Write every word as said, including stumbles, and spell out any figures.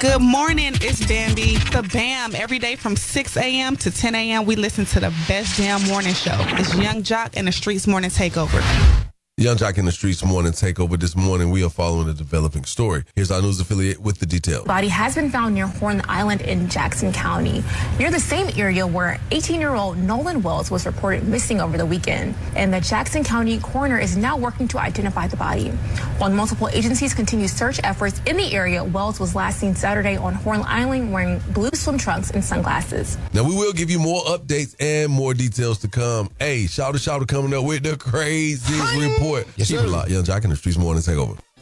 Good morning, it's Bambi, the Bam. Every day from six a.m. to ten a.m. we listen to the best damn morning show. It's Young Jock and the Streets Morning Takeover. Young Jock in the Streets Morning Takeover. This morning, we are following a developing story. Here's our news affiliate with the details. Body has been found near Horn Island in Jackson County, near the same area where eighteen-year-old Nolan Wells was reported missing over the weekend. And the Jackson County coroner is now working to identify the body. While multiple agencies continue search efforts in the area, Wells was last seen Saturday on Horn Island wearing blue swim trunks and sunglasses. Now, we will give you more updates and more details to come. Hey, shout out, shout out coming up with the craziest report. Yes, Keep sir. it locked. Young Jock in the Streets Morning Takeover.